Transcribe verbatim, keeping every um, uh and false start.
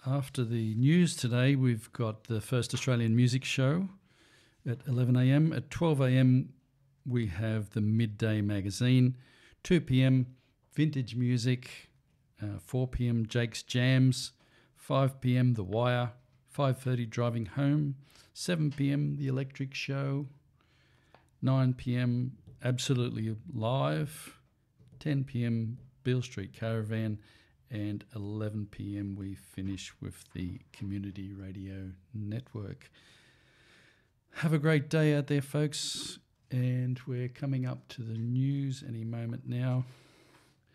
After the news today, we've got the First Australian Music Show at eleven a m. At twelve a m, we have the Midday Magazine. two p m, Vintage Music. Uh, four p m, Jake's Jams. five p m, The Wire. five thirty, Driving Home. seven p m, The Electric Show. nine p m, Absolutely Live. ten p m, Beale Street Caravan. And eleven p m we finish with the Community Radio Network. Have a great day out there, folks. And we're coming up to the news any moment now.